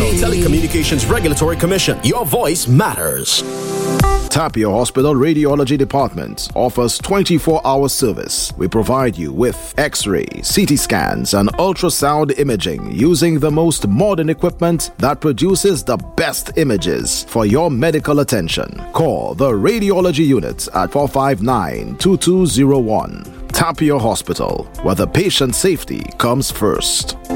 Federal Telecommunications Regulatory Commission. Your voice matters. Tapia Hospital Radiology Department offers 24-hour service. We provide you with X-ray, CT scans, and ultrasound imaging using the most modern equipment that produces the best images for your medical attention. Call the Radiology Unit at 459-2201. Tapia Hospital, where the patient safety comes first.